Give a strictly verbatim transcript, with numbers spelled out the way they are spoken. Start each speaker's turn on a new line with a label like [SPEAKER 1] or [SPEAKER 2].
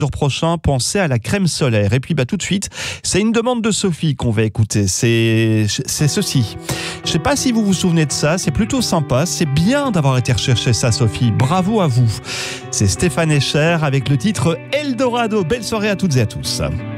[SPEAKER 1] prochain, pensez à la crème solaire. Et puis bah tout de suite, c'est une demande de Sophie qu'on va écouter. C'est, c'est ceci. Je sais pas si vous vous souvenez de ça, c'est plutôt sympa. C'est bien d'avoir été rechercher ça, Sophie. Bravo à vous. C'est Stéphane Escher avec le titre Eldorado. Belle soirée à toutes et à tous.